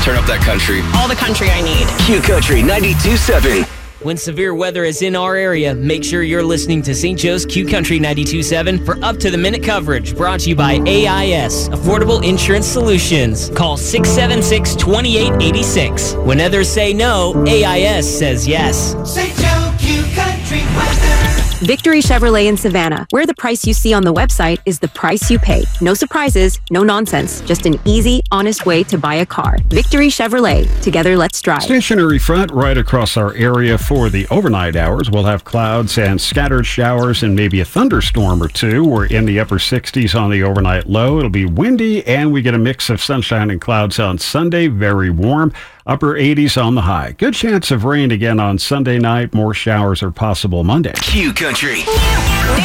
Turn up that country. All the country I need. Q Country 92.7. When severe weather is in our area, make sure you're listening to St. Joe's Q Country 92.7 for up-to-the-minute coverage. Brought to you by AIS, Affordable Insurance Solutions. Call 676-2886. When others say no, AIS says yes. St. Joe Q Country weather. Victory Chevrolet in Savannah, where the price you see on the website is the price you pay. No surprises, no nonsense, just an easy, honest way to buy a car. Victory Chevrolet. Together, let's drive. Stationary front right across our area for the overnight hours. We'll have clouds and scattered showers and maybe a thunderstorm or two. We're in the upper 60s on the overnight low. It'll be windy, and we get a mix of sunshine and clouds on Sunday. Very warm. Upper 80s on the high. Good chance of rain again on Sunday night. More showers are possible Monday. Q Country.